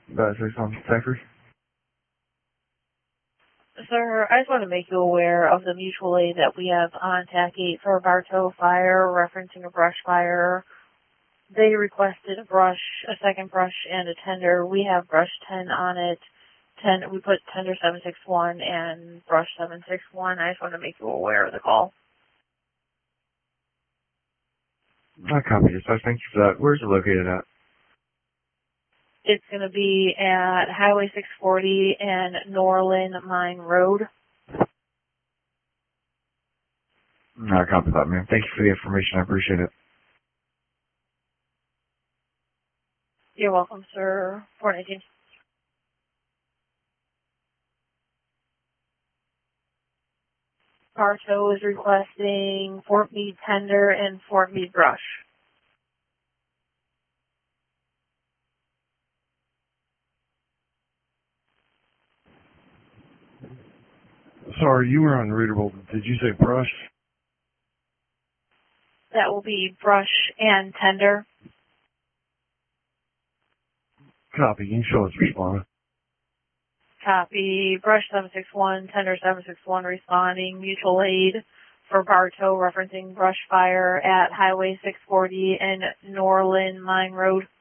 Say something, Zachary? Sir, I just want to make you aware of the mutual aid that we have on TAC 8 for Bartow Fire, referencing a brush fire. They requested a brush, a second brush, and a tender. We have brush 10 on it. We put tender 761 and brush 761. I just want to make you aware of the call. I copy this. I thank you for that. Where's it located at? It's going to be at Highway 640 and Norlin Mine Road. I copy that, man. Thank you for the information. I appreciate it. You're welcome, sir. 419. Bartow is requesting Fort Meade tender and Fort Meade brush. Sorry, you were unreadable. Did you say brush? That will be brush and tender. Copy. You can show us responding. Copy. Brush 761, tender 761 responding. Mutual aid for Bartow referencing brush fire at Highway 640 and Norlin Mine Road.